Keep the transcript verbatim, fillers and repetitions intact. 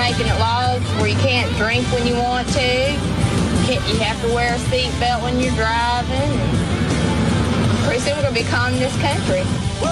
making it laws where you can't drink when you want to. You have to wear a seatbelt when you're driving. Pretty soon we're going to be calm in this country.